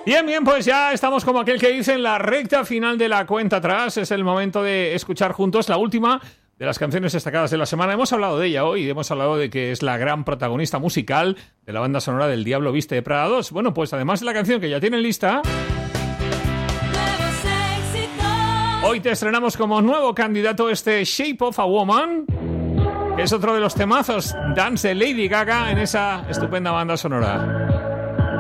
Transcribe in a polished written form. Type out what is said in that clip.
Bien, bien, pues ya estamos como aquel que dice en la recta final de la cuenta atrás. Es el momento de escuchar juntos la última de las canciones destacadas de la semana. Hemos hablado de ella hoy, hemos hablado de que es la gran protagonista musical de la banda sonora del Diablo Viste de Prada 2. Bueno, pues además de la canción que ya tienen lista, hoy te estrenamos como nuevo candidato este Shape of a Woman, que es otro de los temazos dance de Lady Gaga en esa estupenda banda sonora.